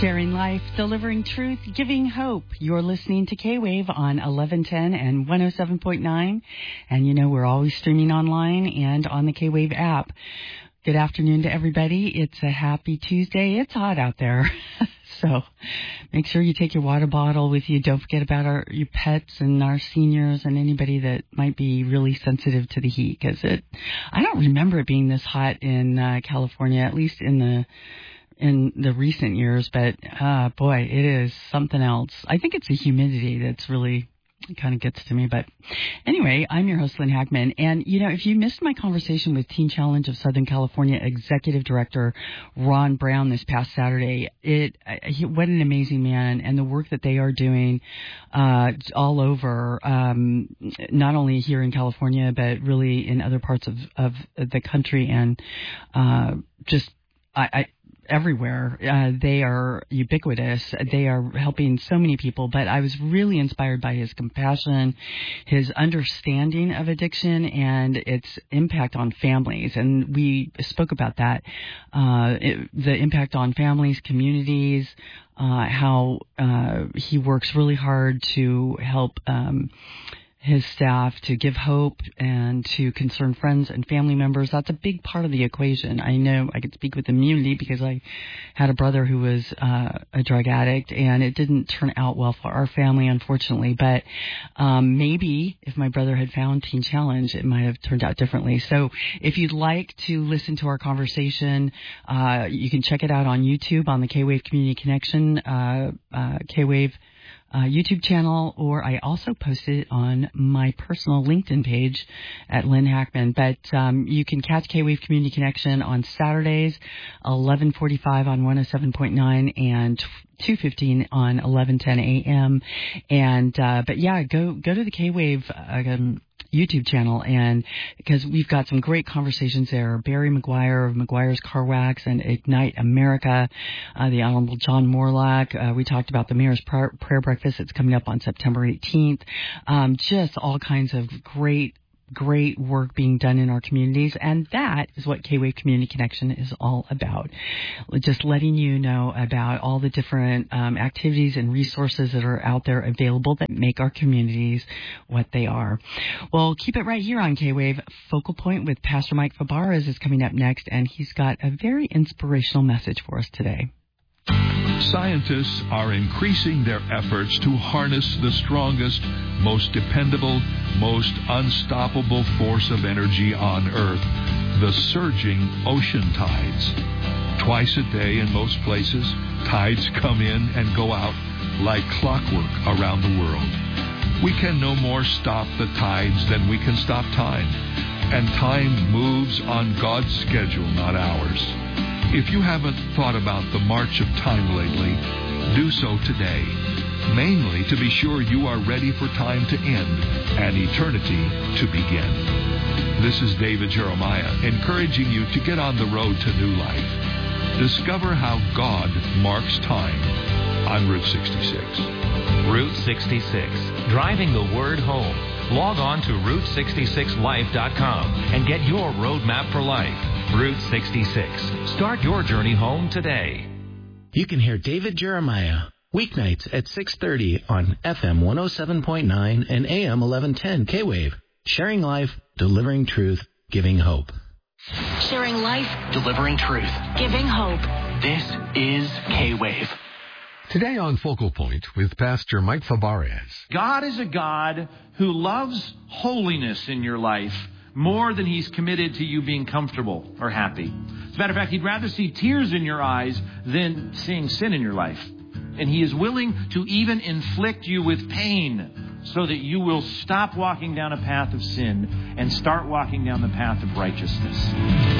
Sharing life, delivering truth, giving hope. You're listening to K-Wave on 1110 and 107.9. And you know, we're always streaming online and on the K-Wave app. Good afternoon to everybody. It's a happy Tuesday. It's hot out there. So make sure you take your water bottle with you. Don't forget about your pets and our seniors and anybody that might be really sensitive to the heat. Because I don't remember it being this hot in California, at least in the recent years, but boy, it is something else. I think it's the humidity that's really kind of gets to me. But anyway, I'm your host, Lynn Hackman. And, you know, if you missed my conversation with Teen Challenge of Southern California Executive Director Ron Brown this past Saturday, what an amazing man, and the work that they are doing all over, not only here in California, but really in other parts of the country and everywhere. They are ubiquitous. They are helping so many people, but I was really inspired by his compassion, his understanding of addiction, and its impact on families. And we spoke about that, the impact on families, communities, how he works really hard to help his staff to give hope and to concern friends and family members. That's a big part of the equation. I know I could speak with immunity because I had a brother who was a drug addict, and it didn't turn out well for our family, unfortunately. But maybe if my brother had found Teen Challenge, it might have turned out differently. So if you'd like to listen to our conversation, you can check it out on YouTube on the K-Wave Community Connection, K-Wave YouTube channel, or I also posted it on my personal LinkedIn page at Lynn Hackman. But you can catch K-Wave Community Connection on Saturdays, 11:45 on 107.9 and 2:15 on 11:10 a.m. And but yeah, go to the K-Wave YouTube channel, and because we've got some great conversations there. Barry McGuire of McGuire's Car Wax and Ignite America, the Honorable John Morlock. We talked about the Mayor's Prayer Breakfast. It's coming up on September 18th. Just all kinds of great work being done in our communities, and that is what K-Wave Community Connection is all about. Just letting you know about all the different activities and resources that are out there available that make our communities what they are. Well, keep it right here on K-Wave. Focal Point with Pastor Mike Fabarez is coming up next, and he's got a very inspirational message for us today. Scientists are increasing their efforts to harness the strongest, most dependable, most unstoppable force of energy on Earth, the surging ocean tides. Twice a day in most places, tides come in and go out like clockwork around the world. We can no more stop the tides than we can stop time, and time moves on God's schedule, not ours. If you haven't thought about the march of time lately, do so today, mainly to be sure you are ready for time to end and eternity to begin. This is David Jeremiah, encouraging you to get on the road to new life. Discover how God marks time on Route 66. Route 66, driving the word home. Log on to Route66Life.com and get your roadmap for life. Route 66. Start your journey home today. You can hear David Jeremiah weeknights at 6:30 on FM 107.9 and AM 1110 K-Wave. Sharing life, delivering truth, giving hope. Sharing life, delivering truth, giving hope. This is K-Wave. Today on Focal Point with Pastor Mike Fabarez. God is a God who loves holiness in your life more than he's committed to you being comfortable or happy. As a matter of fact, he'd rather see tears in your eyes than seeing sin in your life. And he is willing to even inflict you with pain so that you will stop walking down a path of sin and start walking down the path of righteousness.